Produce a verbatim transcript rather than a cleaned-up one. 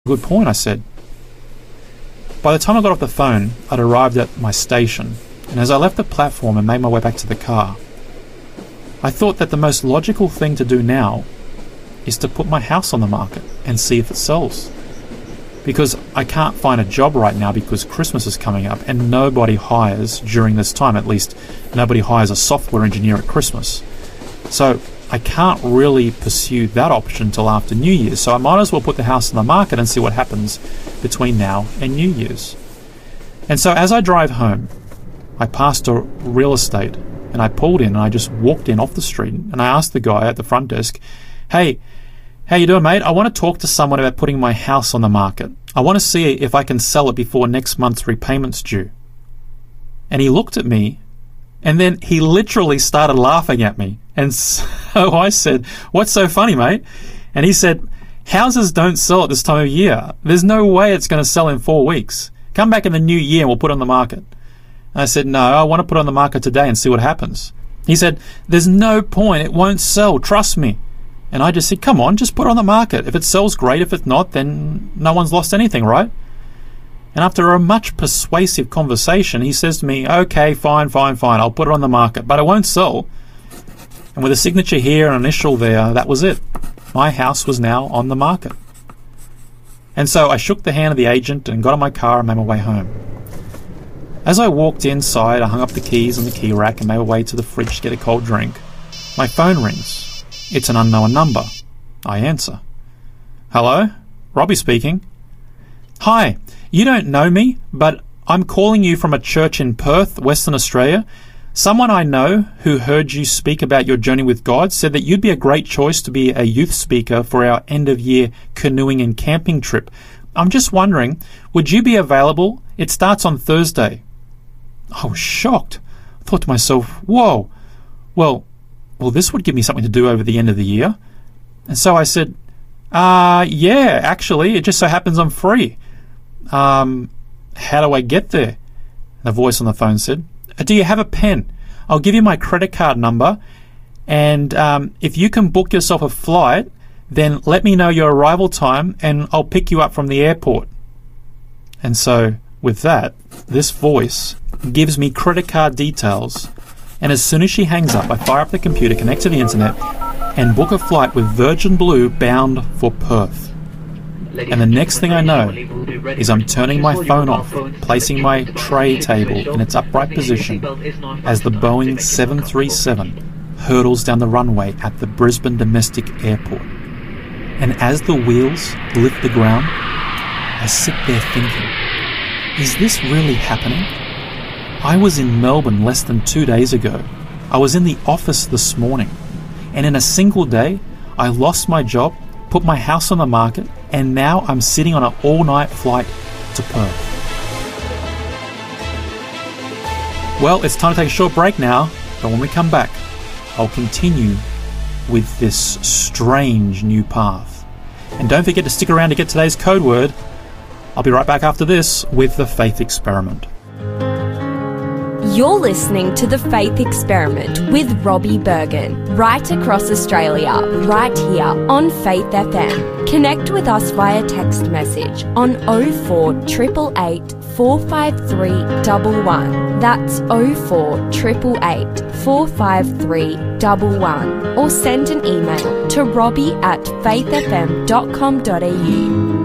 Good point, I said. By the time I got off the phone, I'd arrived at my station, and as I left the platform and made my way back to the car, I thought that the most logical thing to do now is to put my house on the market and see if it sells. Because I can't find a job right now because Christmas is coming up and nobody hires during this time. At least nobody hires a software engineer at Christmas. So I can't really pursue that option until after New Year's. So I might as well put the house on the market and see what happens between now and New Year's. And so as I drive home, I passed a real estate and I pulled in and I just walked in off the street and I asked the guy at the front desk, "Hey, how you doing, mate? I want to talk to someone about putting my house on the market. I want to see if I can sell it before next month's repayment's due." And he looked at me, and then he literally started laughing at me. And so I said, "What's so funny, mate?" And he said, "Houses don't sell at this time of year. There's no way it's going to sell in four weeks. Come back in the new year and we'll put it on the market." And I said, "No, I want to put it on the market today and see what happens." He said, "There's no point. It won't sell. Trust me." And I just said, "Come on, just put it on the market. If it sells, great. If it's not, then no one's lost anything, right?" And after a much persuasive conversation, he says to me, "Okay, fine, fine, fine. I'll put it on the market, but it won't sell." And with a signature here and an initial there, that was it. My house was now on the market. And so I shook the hand of the agent and got in my car and made my way home. As I walked inside, I hung up the keys on the key rack and made my way to the fridge to get a cold drink. My phone rings. It's an unknown number. I answer. "Hello? Robbie speaking." "Hi, you don't know me, but I'm calling you from a church in Perth, Western Australia. Someone I know who heard you speak about your journey with God said that you'd be a great choice to be a youth speaker for our end-of-year canoeing and camping trip. I'm just wondering, would you be available? It starts on Thursday." I was shocked. I thought to myself, whoa, well, well, this would give me something to do over the end of the year. And so I said, uh, yeah, actually, it just so happens I'm free. Um, how do I get there? The voice on the phone said, "Do you have a pen? I'll give you my credit card number, and um, if you can book yourself a flight, then let me know your arrival time and I'll pick you up from the airport." And so with that, this voice gives me credit card details, and as soon as she hangs up, I fire up the computer, connect to the internet, and book a flight with Virgin Blue bound for Perth. And the next thing I know is I'm turning my phone off, placing my tray table in its upright position as the Boeing seven thirty-seven hurtles down the runway at the Brisbane Domestic Airport. And as the wheels lift the ground, I sit there thinking, is this really happening? I was in Melbourne less than two days ago. I was in the office this morning, and in a single day, I lost my job, put my house on the market, and now I'm sitting on an all-night flight to Perth. Well, it's time to take a short break now, but when we come back, I'll continue with this strange new path. And don't forget to stick around to get today's code word. I'll be right back after this with the Faith Experiment. You're listening to The Faith Experiment with Robbie Bergen, right across Australia, right here on Faith F M. Connect with us via text message on oh four eight eight eight, four five three one one. That's oh four eight eight eight, four five three one one. Or send an email to robbie at faith f m dot com dot a u.